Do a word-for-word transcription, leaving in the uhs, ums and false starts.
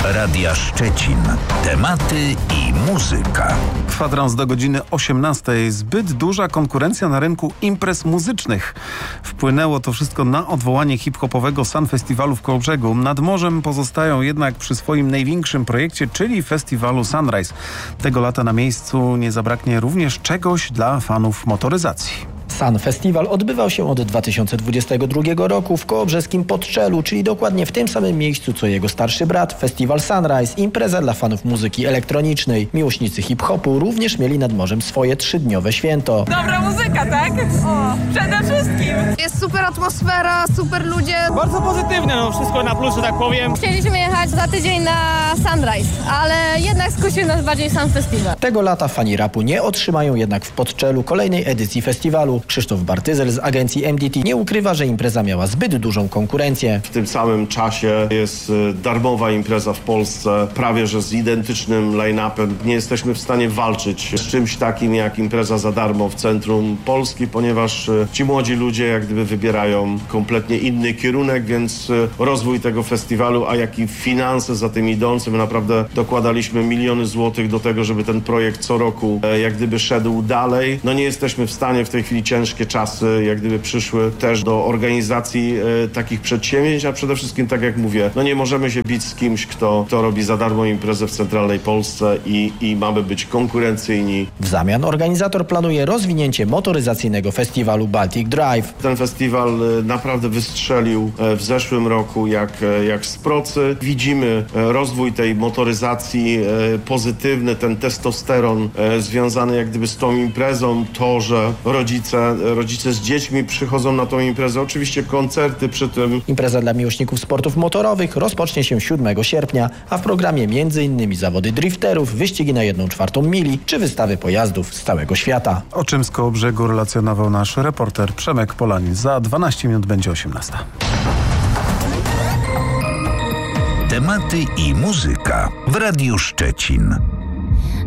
Radia Szczecin. Tematy i muzyka. Kwadrans do godziny osiemnastej. Zbyt duża konkurencja na rynku imprez muzycznych. Wpłynęło to wszystko na odwołanie hip-hopowego Sun Festiwalu w Kołobrzegu. Nad morzem pozostają jednak przy swoim największym projekcie, czyli festiwalu Sunrise. Tego lata na miejscu nie zabraknie również czegoś dla fanów motoryzacji. Sun Festiwal odbywał się od dwa tysiące dwudziestego drugiego roku w kołobrzeskim Podczelu, czyli dokładnie w tym samym miejscu co jego starszy brat, Festiwal Sunrise, impreza dla fanów muzyki elektronicznej. Miłośnicy hip-hopu również mieli nad morzem swoje trzydniowe święto. Dobra muzyka, tak? O, przede wszystkim. Jest super atmosfera, super ludzie. Bardzo pozytywne, no wszystko na plus, że tak powiem. Chcieliśmy jechać za tydzień na Sunrise, ale jednak skusił nas bardziej sam festiwal. Tego lata fani rapu nie otrzymają jednak w Podczelu kolejnej edycji festiwalu. Krzysztof Bartyzel z agencji M D T nie ukrywa, że impreza miała zbyt dużą konkurencję. W tym samym czasie jest darmowa impreza w Polsce, prawie że z identycznym line-upem. Nie jesteśmy w stanie walczyć z czymś takim jak impreza za darmo w centrum Polski, ponieważ ci młodzi ludzie jak gdyby wybierają kompletnie inny kierunek, więc rozwój tego festiwalu, a jak i finanse za tym idące, my naprawdę dokładaliśmy miliony złotych do tego, żeby ten projekt co roku jak gdyby szedł dalej. No nie jesteśmy w stanie w tej chwili ciężkie czasy jak gdyby przyszły też do organizacji e, takich przedsięwzięć, a przede wszystkim, tak jak mówię, no nie możemy się bić z kimś, kto, kto robi za darmo imprezę w centralnej Polsce i, i mamy być konkurencyjni. W zamian organizator planuje rozwinięcie motoryzacyjnego festiwalu Baltic Drive. Ten festiwal e, naprawdę wystrzelił e, w zeszłym roku jak, e, jak z procy. Widzimy e, rozwój tej motoryzacji e, pozytywny, ten testosteron e, związany jak gdyby z tą imprezą, to, że rodzice Rodzice z dziećmi przychodzą na tą imprezę. Oczywiście koncerty przy tym. Impreza dla miłośników sportów motorowych rozpocznie się siódmego sierpnia, a w programie między innymi zawody drifterów, wyścigi na jedną czwartą mili czy wystawy pojazdów z całego świata. O czym z Kołobrzegu relacjonował nasz reporter Przemek Polanin. Za dwanaście minut będzie osiemnasta. Tematy i muzyka w Radiu Szczecin.